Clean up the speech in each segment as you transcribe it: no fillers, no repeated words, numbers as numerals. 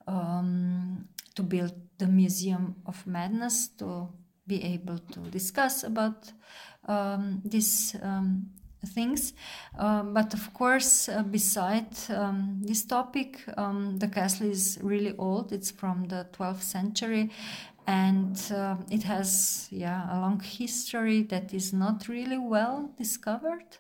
to build the Museum of Madness, to be able to discuss about these things. But of course, beside this topic, the castle is really old. It's from the 12th century, and it has a long history that is not really well discovered.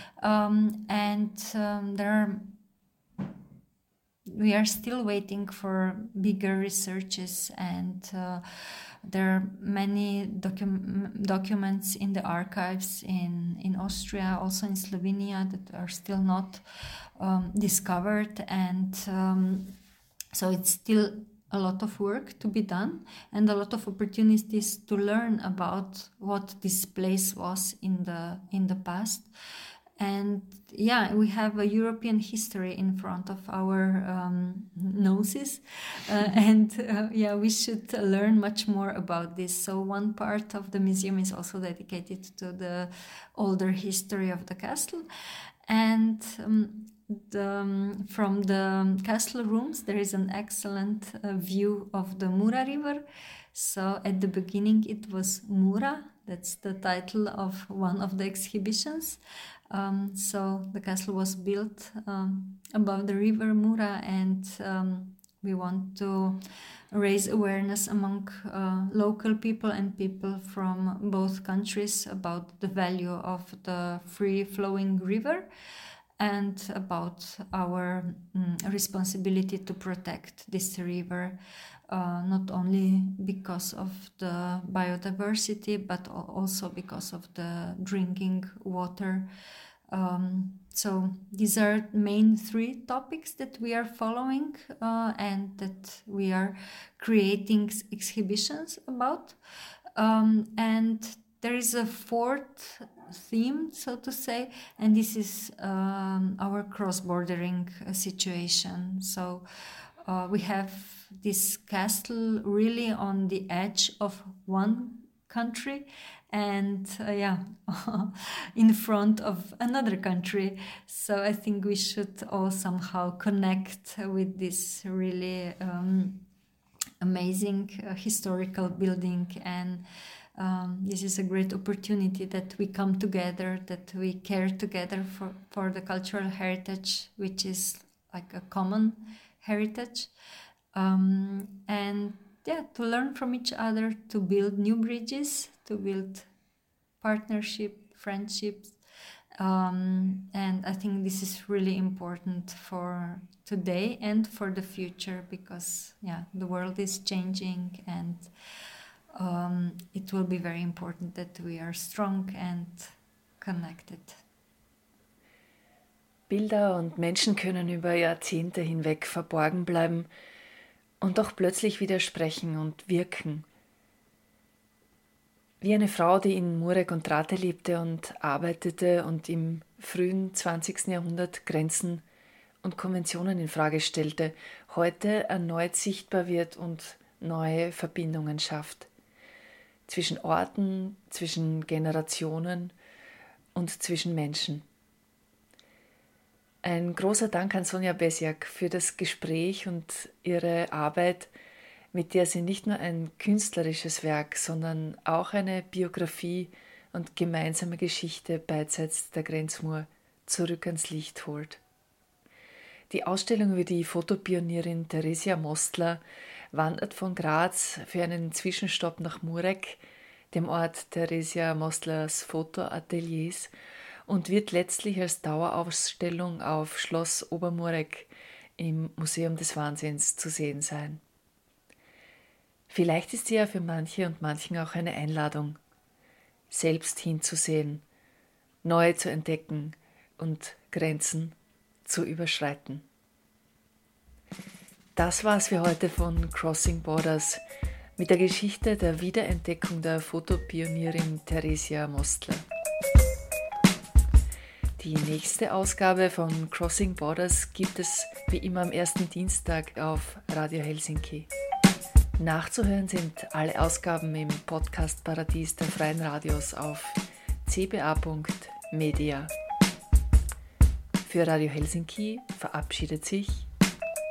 We are still waiting for bigger researches, and there are many documents in the archives in Austria, also in Slovenia, that are still not discovered, and so it's still a lot of work to be done and a lot of opportunities to learn about what this place was in the past. And we have a European history in front of our noses, we should learn much more about this. So one part of the museum is also dedicated to the older history of the castle, and from the castle rooms there is an excellent view of the Mura River. So at the beginning it was Mura, that's the title of one of the exhibitions. So the castle was built above the river Mura, and we want to raise awareness among local people and people from both countries about the value of the free-flowing river and about our responsibility to protect this river, not only because of the biodiversity, but also because of the drinking water. So these are main three topics that we are following and that we are creating exhibitions about. And there is a fourth theme, so to say, and this is our cross-bordering situation. So we have this castle really on the edge of one country and in front of another country. So I think we should all somehow connect with this really amazing historical building, and this is a great opportunity that we come together, that we care together for the cultural heritage, which is like a common heritage, and to learn from each other, to build new bridges, to build partnership, friendships, and I think this is really important for today and for the future, because the world is changing, and it will be very important that we are strong and connected. Bilder und Menschen können über Jahrzehnte hinweg verborgen bleiben und doch plötzlich wieder sprechen und wirken. Wie eine Frau, die in Mure Contrate lebte und arbeitete und im frühen 20. Jahrhundert Grenzen und Konventionen in Frage stellte, heute erneut sichtbar wird und neue Verbindungen schafft. Zwischen Orten, zwischen Generationen und zwischen Menschen. Ein großer Dank an Sonja Besiak für das Gespräch und ihre Arbeit, mit der sie nicht nur ein künstlerisches Werk, sondern auch eine Biografie und gemeinsame Geschichte beidseits der Grenzmur zurück ans Licht holt. Die Ausstellung über die Fotopionierin Theresia Mostler wandert von Graz für einen Zwischenstopp nach Murek, dem Ort Theresia Mostlers Fotoateliers, und wird letztlich als Dauerausstellung auf Schloss Obermurek im Museum des Wahnsinns zu sehen sein. Vielleicht ist sie ja für manche und manchen auch eine Einladung, selbst hinzusehen, neu zu entdecken und Grenzen zu überschreiten. Das war's für heute von Crossing Borders mit der Geschichte der Wiederentdeckung der Fotopionierin Theresia Mostler. Die nächste Ausgabe von Crossing Borders gibt es wie immer am ersten Dienstag auf Radio Helsinki. Nachzuhören sind alle Ausgaben im Podcast-Paradies der Freien Radios auf cba.media. Für Radio Helsinki verabschiedet sich